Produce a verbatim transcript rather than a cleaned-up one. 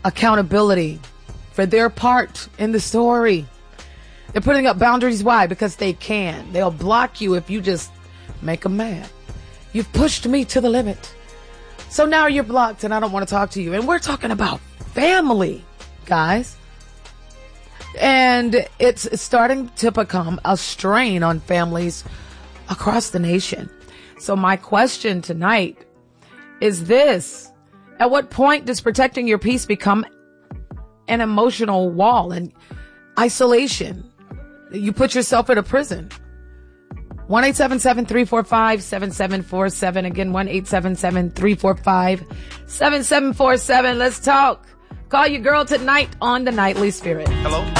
accountability for their part in the story. They're putting up boundaries. Why? Because they can. They'll block you if you just make them mad. You've pushed me to the limit. So now you're blocked and I don't want to talk to you. And we're talking about family, guys. And it's starting to become a strain on families across the nation. So my question tonight is this. At what point does protecting your peace become an emotional wall and isolation? You put yourself in a prison. one eight seven seven, three four five, seven seven four seven. Again, one eight seven seven, three four five, seven seven four seven. Let's talk. Call your girl tonight on The Nightly Spirit. Hello.